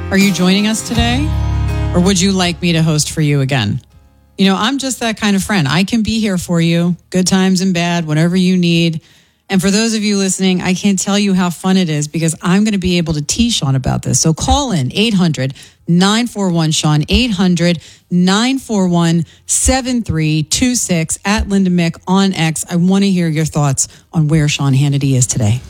Are you joining us today? Or would you like me to host for you again? You know, I'm just that kind of friend. I can be here for you, good times and bad, whatever you need. And for those of you listening, I can't tell you how fun it is because I'm going to be able to tease Sean about this. So call in 800-941-SEAN, 800-941-7326 at Linda Mick on X. I want to hear your thoughts on where Sean Hannity is today.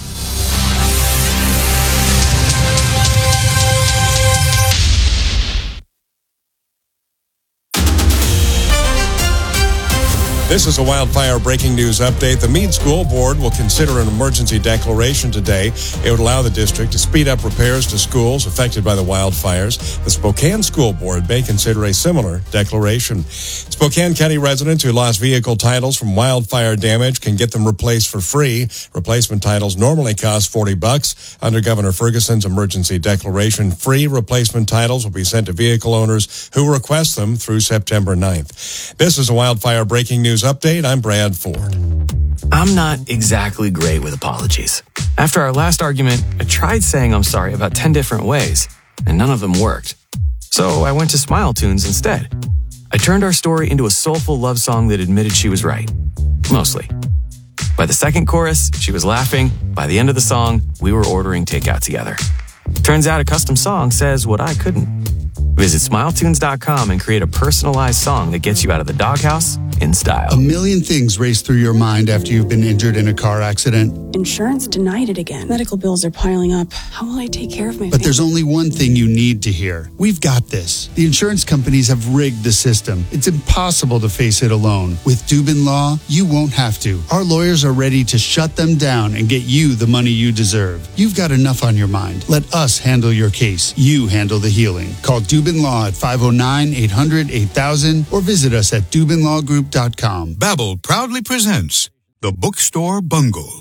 This is a wildfire breaking news update. The Meade School Board will consider an emergency declaration today. It would allow the district to speed up repairs to schools affected by the wildfires. The Spokane School Board may consider a similar declaration. Spokane County residents who lost vehicle titles from wildfire damage can get them replaced for free. Replacement titles normally cost $40. Under Governor Ferguson's emergency declaration, free replacement titles will be sent to vehicle owners who request them through September 9th. This is a wildfire breaking news update. I'm Brad Ford. I'm not exactly great with apologies. After our last argument, I tried saying I'm sorry about 10 different ways, and none of them worked. So I went to Smile Tunes instead. I turned our story into a soulful love song that admitted she was right. Mostly. By the second chorus, she was laughing. By the end of the song, we were ordering takeout together. Turns out a custom song says what I couldn't. Visit SmileTunes.com and create a personalized song that gets you out of the doghouse in style. A million things race through your mind after you've been injured in a car accident. Insurance denied it again. Medical bills are piling up. How will I take care of my But there's only one thing you need to hear. We've got this. The insurance companies have rigged the system. It's impossible to face it alone. With Dubin Law, you won't have to. Our lawyers are ready to shut them down and get you the money you deserve. You've got enough on your mind. Let us handle your case. You handle the healing. Call Dubin Law at 509-800-8000 or visit us at DubinLawGroup.com. Babbel proudly presents The Bookstore Bungle.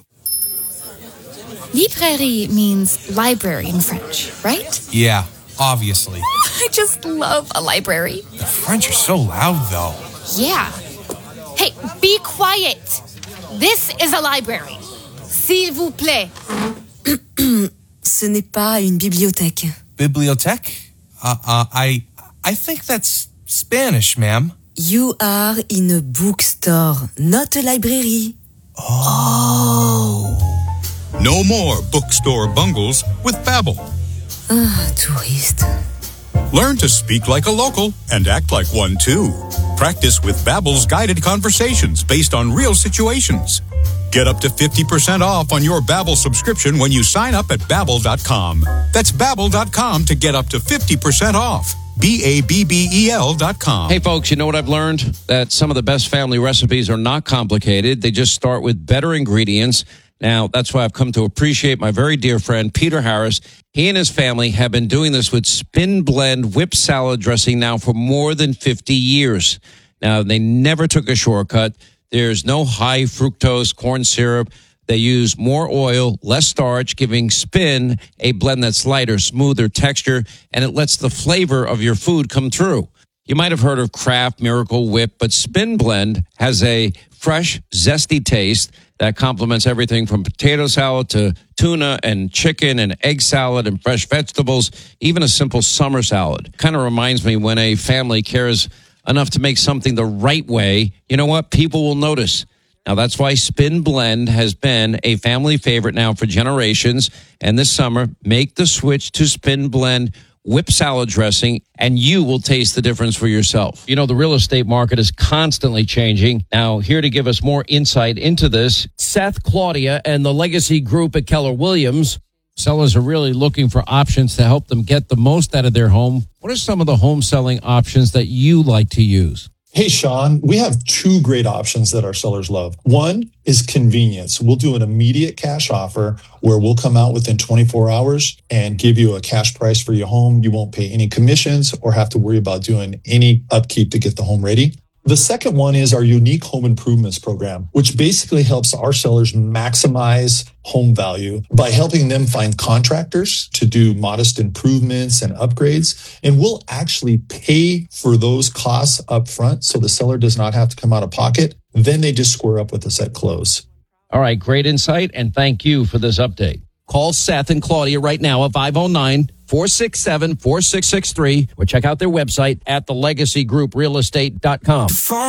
Librairie means library in French, right? Yeah, obviously. I just love a library. The French are so loud, though. Yeah. Hey, be quiet. This is a library. S'il vous plaît. Ce n'est pas une bibliothèque. Bibliothèque? I think that's Spanish, ma'am. You are in a bookstore, not a library. Oh. No more bookstore bungles with Babbel. Touriste. Learn to speak like a local and act like one too. Practice with Babbel's guided conversations based on real situations. Get up to 50% off on your Babbel subscription when you sign up at Babbel.com. That's Babbel.com to get up to 50% off. Babbel.com. Hey, folks, you know what I've learned? That some of the best family recipes are not complicated. They just start with better ingredients. Now, that's why I've come to appreciate my very dear friend, Peter Harris. He and his family have been doing this with Spin Blend whipped salad dressing now for more than 50 years. Now, they never took a shortcut. There's no high fructose corn syrup. They use more oil, less starch, giving Spin a blend that's lighter, smoother texture, and it lets the flavor of your food come through. You might have heard of Kraft Miracle Whip, but Spin Blend has a fresh, zesty taste that complements everything from potato salad to tuna and chicken and egg salad and fresh vegetables, even a simple summer salad. Kind of reminds me when a family cares enough to make something the right way, you know what? People will notice. Now, that's why Spin Blend has been a family favorite now for generations. And this summer, make the switch to Spin Blend whip salad dressing, and you will taste the difference for yourself. You know, the real estate market is constantly changing. Now, here to give us more insight into this, Seth, Claudia, and the Legacy Group at Keller Williams. Sellers are really looking for options to help them get the most out of their home. What are some of the home selling options that you like to use? Hey, Sean, we have two great options that our sellers love. One is convenience. We'll do an immediate cash offer where we'll come out within 24 hours and give you a cash price for your home. You won't pay any commissions or have to worry about doing any upkeep to get the home ready. The second one is our unique home improvements program, which basically helps our sellers maximize home value by helping them find contractors to do modest improvements and upgrades. And we'll actually pay for those costs up front so the seller does not have to come out of pocket. Then they just square up with us at close. All right, great insight, and thank you for this update. Call Seth and Claudia right now at 509-467-4663 or check out their website at thelegacygrouprealestate.com.